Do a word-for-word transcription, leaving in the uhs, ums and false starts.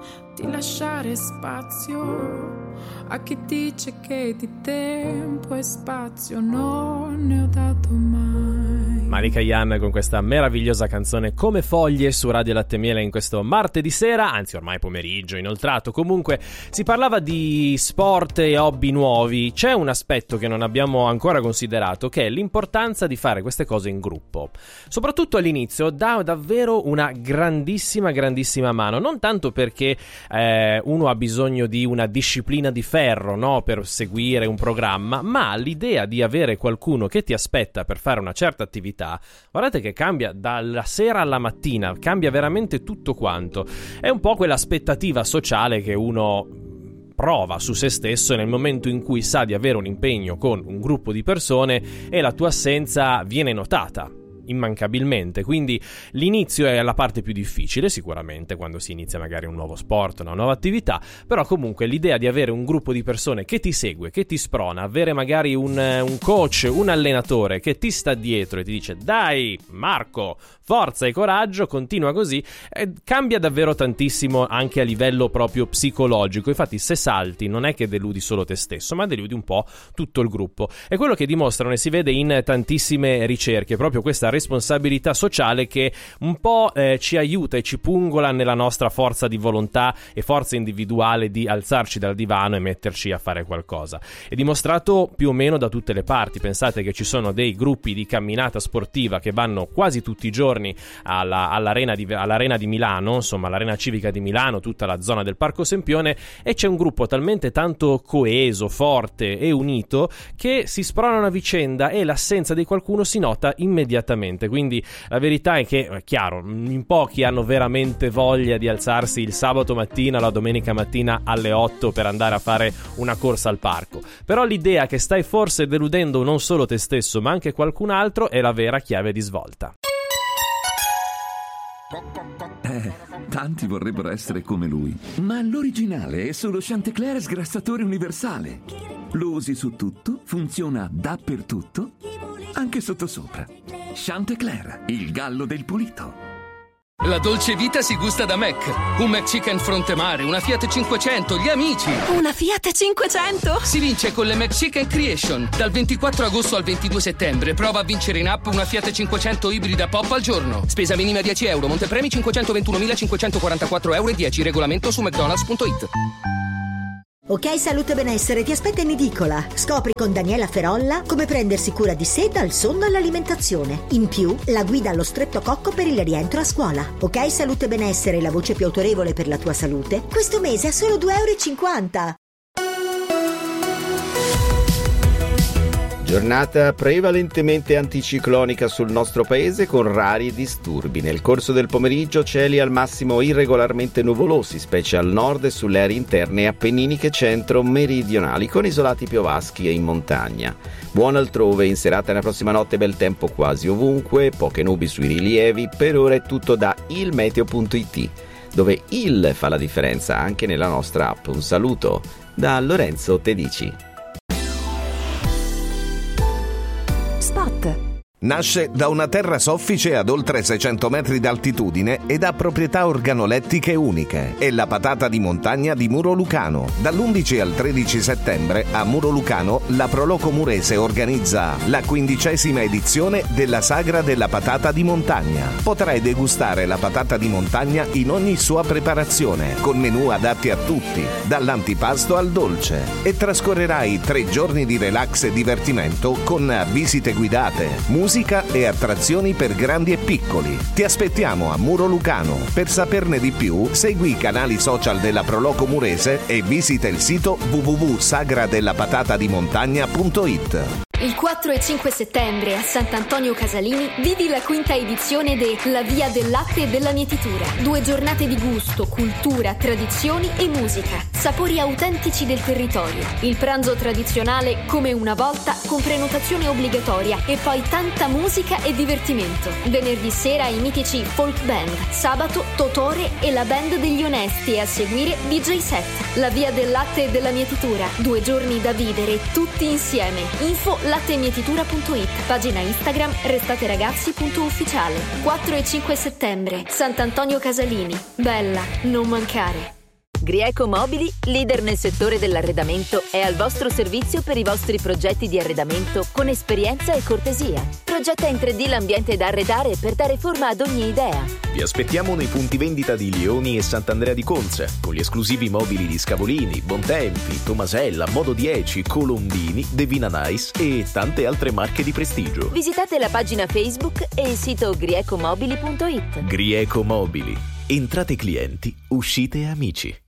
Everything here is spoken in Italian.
di lasciare spazio a chi dice che di tempo e spazio non ne ho dato mai. Malika Ayane con questa meravigliosa canzone Come Foglie su Radio Latte e Miele in questo martedì sera, anzi ormai pomeriggio inoltrato. Comunque si parlava di sport e hobby nuovi. C'è un aspetto che non abbiamo ancora considerato, che è l'importanza di fare queste cose in gruppo. Soprattutto all'inizio dà davvero una grandissima grandissima mano, non tanto perché eh, uno ha bisogno di una disciplina di ferro, no, per seguire un programma, ma l'idea di avere qualcuno che ti aspetta per fare una certa attività, guardate che cambia dalla sera alla mattina, cambia veramente tutto quanto. È un po' quell'aspettativa sociale che uno prova su se stesso nel momento in cui sa di avere un impegno con un gruppo di persone e la tua assenza viene notata immancabilmente. Quindi l'inizio è la parte più difficile sicuramente, quando si inizia magari un nuovo sport, una nuova attività, però comunque l'idea di avere un gruppo di persone che ti segue, che ti sprona, avere magari un, un coach, un allenatore che ti sta dietro e ti dice dai Marco, forza e coraggio, continua così, eh, cambia davvero tantissimo anche a livello proprio psicologico. Infatti se salti non è che deludi solo te stesso, ma deludi un po' tutto il gruppo. È quello che dimostrano e si vede in tantissime ricerche, proprio questa responsabilità sociale che un po' eh, ci aiuta e ci pungola nella nostra forza di volontà e forza individuale di alzarci dal divano e metterci a fare qualcosa. È dimostrato più o meno da tutte le parti. Pensate che ci sono dei gruppi di camminata sportiva che vanno quasi tutti i giorni alla, all'arena, di, all'arena di Milano, insomma l'arena civica di Milano, tutta la zona del Parco Sempione, e c'è un gruppo talmente tanto coeso, forte e unito che si spronano a vicenda e l'assenza di qualcuno si nota immediatamente. Quindi la verità è che, è chiaro, in pochi hanno veramente voglia di alzarsi il sabato mattina, la domenica mattina alle otto per andare a fare una corsa al parco. Però l'idea che stai forse deludendo non solo te stesso ma anche qualcun altro è la vera chiave di svolta. Eh, tanti vorrebbero essere come lui, ma l'originale è solo Chantecler sgrassatore universale. Lo usi su tutto, funziona dappertutto, anche sottosopra. Chantecler, il gallo del pulito. La dolce vita si gusta da Mac. Un McChicken fronte mare, una Fiat cinquecento, gli amici. Una Fiat cinquecento? Si vince con le McChicken Creation. Dal ventiquattro agosto al ventidue settembre prova a vincere in app una Fiat cinquecento ibrida pop al giorno. Spesa minima dieci euro, montepremi cinquecentoventunomilacinquecentoquarantaquattro euro e dieci. Regolamento su mcdonalds punto it. Ok Salute e Benessere ti aspetta in edicola. Scopri con Daniela Ferolla come prendersi cura di sé dal sonno all'alimentazione. In più, la guida allo streptococco per il rientro a scuola. Ok Salute e Benessere, la voce più autorevole per la tua salute, questo mese a solo due euro e cinquanta. Giornata prevalentemente anticiclonica sul nostro paese con rari disturbi. Nel corso del pomeriggio cieli al massimo irregolarmente nuvolosi, specie al nord e sulle aree interne appenniniche centro-meridionali, con isolati piovaschi e in montagna. Buon altrove, in serata e nella prossima notte bel tempo quasi ovunque, poche nubi sui rilievi. Per ora è tutto da il meteo punto it, dove il fa la differenza anche nella nostra app. Un saluto da Lorenzo Tedici. Spot. Nasce da una terra soffice ad oltre seicento metri d'altitudine ed ha proprietà organolettiche uniche. È la patata di montagna di Muro Lucano. Dall'undici al tredici settembre a Muro Lucano la Proloco Murese organizza la quindicesima edizione della Sagra della Patata di Montagna. Potrai degustare la patata di montagna in ogni sua preparazione, con menù adatti a tutti, dall'antipasto al dolce. E trascorrerai tre giorni di relax e divertimento con visite guidate, musica e attrazioni per grandi e piccoli. Ti aspettiamo a Muro Lucano. Per saperne di più, segui i canali social della Proloco Murese e visita il sito w w w punto sagra della patata di montagna punto it. Il quattro e cinque settembre a Sant'Antonio Casalini vivi la quinta edizione de La Via del Latte e della Mietitura. Due giornate di gusto, cultura, tradizioni e musica. Sapori autentici del territorio. Il pranzo tradizionale come una volta con prenotazione obbligatoria e poi tanta musica e divertimento. Venerdì sera i mitici folk band. Sabato Totore e la band degli Onesti e a seguire D J set. La Via del Latte e della Mietitura. Due giorni da vivere tutti insieme. Info lattemietitura punto it, pagina Instagram restateragazzi punto ufficiale. Quattro e cinque settembre, Sant'Antonio Casalini. Bella, non mancare. Grieco Mobili, leader nel settore dell'arredamento, è al vostro servizio per i vostri progetti di arredamento con esperienza e cortesia. Progetta in tre D l'ambiente da arredare per dare forma ad ogni idea. Vi aspettiamo nei punti vendita di Lioni e Sant'Andrea di Conza, con gli esclusivi mobili di Scavolini, Bontempi, Tomasella, Modo dieci, Colombini, Devina Nice e tante altre marche di prestigio. Visitate la pagina Facebook e il sito griecomobili punto it. Grieco Mobili. Entrate clienti, uscite amici.